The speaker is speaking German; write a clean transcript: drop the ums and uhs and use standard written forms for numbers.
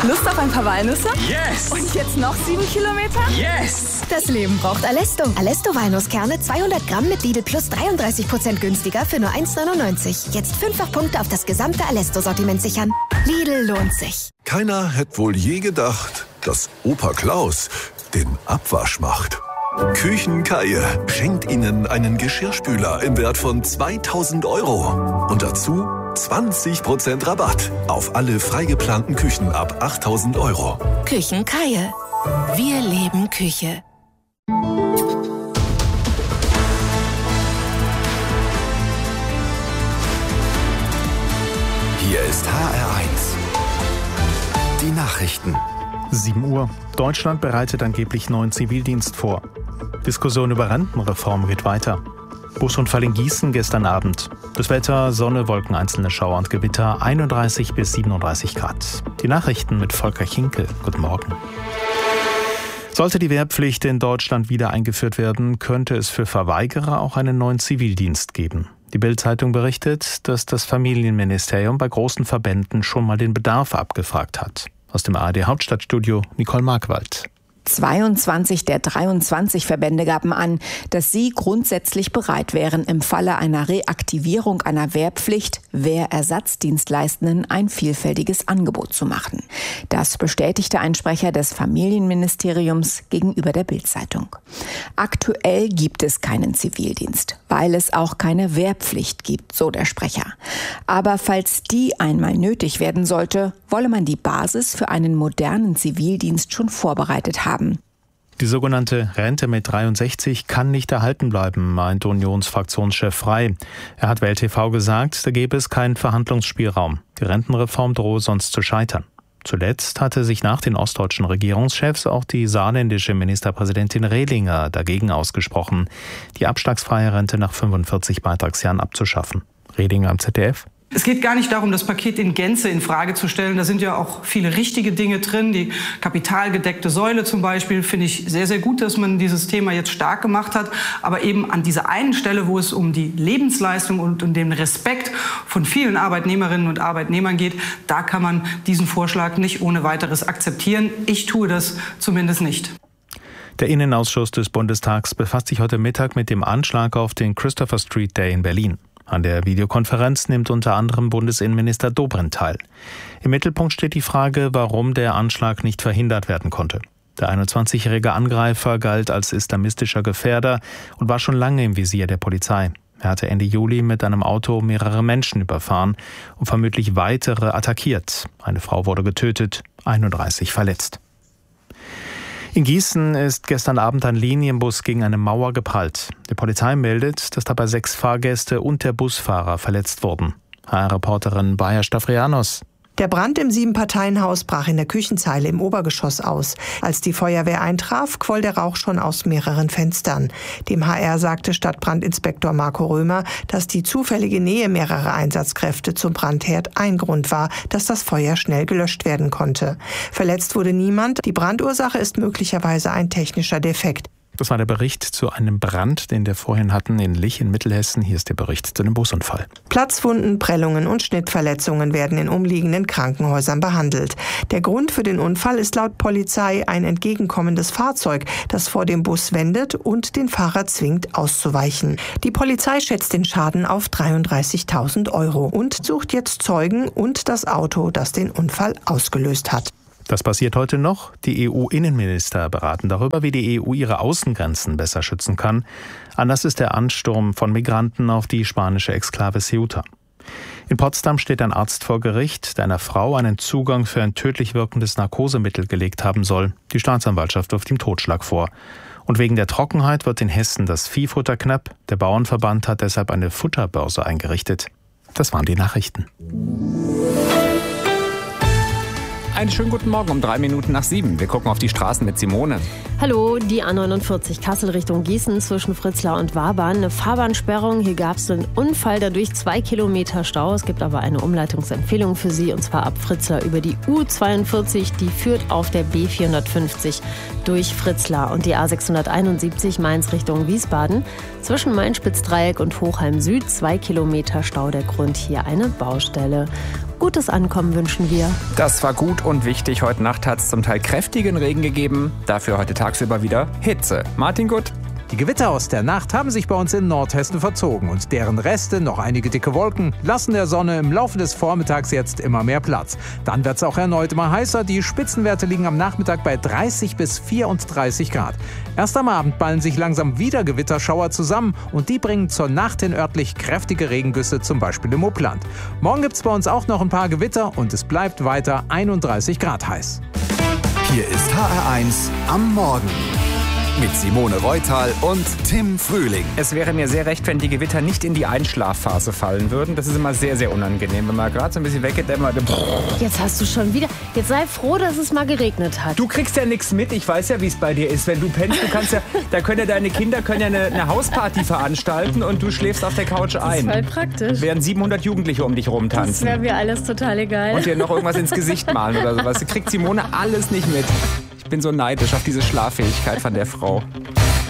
Lust auf ein paar Walnüsse? Yes! Und jetzt noch 7 Kilometer? Yes! Das Leben braucht Alesto. Alesto Walnusskerne 200 Gramm mit Lidl Plus 33% günstiger für nur 1,99. Jetzt 5-fach Punkte auf das gesamte Alesto-Sortiment sichern. Lidl lohnt sich. Keiner hätte wohl je gedacht, dass Opa Klaus den Abwasch macht. Küchenkaie schenkt Ihnen einen Geschirrspüler im Wert von 2.000 €. Und dazu 20% Rabatt auf alle freigeplanten Küchen ab 8.000 €. Küchenkaie. Wir leben Küche. Hier ist HR1. Die Nachrichten. 7 Uhr. Deutschland bereitet angeblich neuen Zivildienst vor. Diskussion über Rentenreform geht weiter. Busunfall in Gießen gestern Abend. Das Wetter, Sonne, Wolken, einzelne Schauer und Gewitter, 31 bis 37 Grad. Die Nachrichten mit Volker Chinkel. Guten Morgen. Sollte die Wehrpflicht in Deutschland wieder eingeführt werden, könnte es für Verweigerer auch einen neuen Zivildienst geben. Die Bild-Zeitung berichtet, dass das Familienministerium bei großen Verbänden schon mal den Bedarf abgefragt hat. Aus dem ARD-Hauptstadtstudio Nicole Markwald. 22 der 23 Verbände gaben an, dass sie grundsätzlich bereit wären, im Falle einer Reaktivierung einer Wehrpflicht Wehrersatzdienstleistenden ein vielfältiges Angebot zu machen. Das bestätigte ein Sprecher des Familienministeriums gegenüber der Bild-Zeitung. Aktuell gibt es keinen Zivildienst, weil es auch keine Wehrpflicht gibt, so der Sprecher. Aber falls die einmal nötig werden sollte, wolle man die Basis für einen modernen Zivildienst schon vorbereitet haben. Die sogenannte Rente mit 63 kann nicht erhalten bleiben, meint Unionsfraktionschef Frey. Er hat Welt TV gesagt, da gäbe es keinen Verhandlungsspielraum. Die Rentenreform drohe sonst zu scheitern. Zuletzt hatte sich nach den ostdeutschen Regierungschefs auch die saarländische Ministerpräsidentin Rehlinger dagegen ausgesprochen, die abschlagsfreie Rente nach 45 Beitragsjahren abzuschaffen. Rehlinger am ZDF. Es geht gar nicht darum, das Paket in Gänze in Frage zu stellen. Da sind ja auch viele richtige Dinge drin. Die kapitalgedeckte Säule zum Beispiel finde ich sehr, sehr gut, dass man dieses Thema jetzt stark gemacht hat. Aber eben an dieser einen Stelle, wo es um die Lebensleistung und um den Respekt von vielen Arbeitnehmerinnen und Arbeitnehmern geht, da kann man diesen Vorschlag nicht ohne weiteres akzeptieren. Ich tue das zumindest nicht. Der Innenausschuss des Bundestags befasst sich heute Mittag mit dem Anschlag auf den Christopher Street Day in Berlin. An der Videokonferenz nimmt unter anderem Bundesinnenminister Dobrindt teil. Im Mittelpunkt steht die Frage, warum der Anschlag nicht verhindert werden konnte. Der 21-jährige Angreifer galt als islamistischer Gefährder und war schon lange im Visier der Polizei. Er hatte Ende Juli mit einem Auto mehrere Menschen überfahren und vermutlich weitere attackiert. Eine Frau wurde getötet, 31 verletzt. In Gießen ist gestern Abend ein Linienbus gegen eine Mauer geprallt. Die Polizei meldet, dass dabei 6 Fahrgäste und der Busfahrer verletzt wurden. HR-Reporterin Baja Stafrianos. Der Brand im 7-Parteien-Haus brach in der Küchenzeile im Obergeschoss aus. Als die Feuerwehr eintraf, quoll der Rauch schon aus mehreren Fenstern. Dem HR sagte Stadtbrandinspektor Marco Römer, dass die zufällige Nähe mehrerer Einsatzkräfte zum Brandherd ein Grund war, dass das Feuer schnell gelöscht werden konnte. Verletzt wurde niemand. Die Brandursache ist möglicherweise ein technischer Defekt. Das war der Bericht zu einem Brand, den wir vorhin hatten in Lich in Mittelhessen. Hier ist der Bericht zu einem Busunfall. Platzwunden, Prellungen und Schnittverletzungen werden in umliegenden Krankenhäusern behandelt. Der Grund für den Unfall ist laut Polizei ein entgegenkommendes Fahrzeug, das vor dem Bus wendet und den Fahrer zwingt, auszuweichen. Die Polizei schätzt den Schaden auf 33.000 € und sucht jetzt Zeugen und das Auto, das den Unfall ausgelöst hat. Das passiert heute noch. Die EU-Innenminister beraten darüber, wie die EU ihre Außengrenzen besser schützen kann. Anders ist der Ansturm von Migranten auf die spanische Exklave Ceuta. In Potsdam steht ein Arzt vor Gericht, der einer Frau einen Zugang für ein tödlich wirkendes Narkosemittel gelegt haben soll. Die Staatsanwaltschaft wirft ihm Totschlag vor. Und wegen der Trockenheit wird in Hessen das Viehfutter knapp. Der Bauernverband hat deshalb eine Futterbörse eingerichtet. Das waren die Nachrichten. Einen schönen guten Morgen um 7:03. Wir gucken auf die Straßen mit Simone. Hallo, die A49 Kassel Richtung Gießen zwischen Fritzlar und Wahrbahn. Eine Fahrbahnsperrung, hier gab es einen Unfall, dadurch 2 Kilometer Stau. Es gibt aber eine Umleitungsempfehlung für Sie, und zwar ab Fritzlar über die U42. Die führt auf der B450 durch Fritzlar. Und die A671 Mainz Richtung Wiesbaden. Zwischen Main-Spitzdreieck und Hochheim Süd 2 Kilometer Stau. Der Grund hier eine Baustelle. Gutes Ankommen wünschen wir. Das war gut und wichtig. Heute Nacht hat es zum Teil kräftigen Regen gegeben. Dafür heute tagsüber wieder Hitze. Martin Gutt. Die Gewitter aus der Nacht haben sich bei uns in Nordhessen verzogen und deren Reste, noch einige dicke Wolken, lassen der Sonne im Laufe des Vormittags jetzt immer mehr Platz. Dann wird es auch erneut immer heißer. Die Spitzenwerte liegen am Nachmittag bei 30 bis 34 Grad. Erst am Abend ballen sich langsam wieder Gewitterschauer zusammen und die bringen zur Nacht hin örtlich kräftige Regengüsse, zum Beispiel im Upland. Morgen gibt es bei uns auch noch ein paar Gewitter und es bleibt weiter 31 Grad heiß. Hier ist HR1 am Morgen. Mit Simone Reutal und Tim Frühling. Es wäre mir sehr recht, wenn die Gewitter nicht in die Einschlafphase fallen würden. Das ist immer sehr, sehr unangenehm, wenn man gerade so ein bisschen weggedämmert. Jetzt hast du schon wieder. Jetzt sei froh, dass es mal geregnet hat. Du kriegst ja nichts mit. Ich weiß ja, wie es bei dir ist. Wenn du pennst, du kannst ja, da können ja deine Kinder eine Hausparty veranstalten und du schläfst auf der Couch ein. Das ist voll praktisch. Während 700 Jugendliche um dich rumtanzen. Das wäre mir alles total egal. Und dir noch irgendwas ins Gesicht malen oder sowas. Du kriegst Simone alles nicht mit. Ich bin so neidisch auf diese Schlaffähigkeit von der Frau.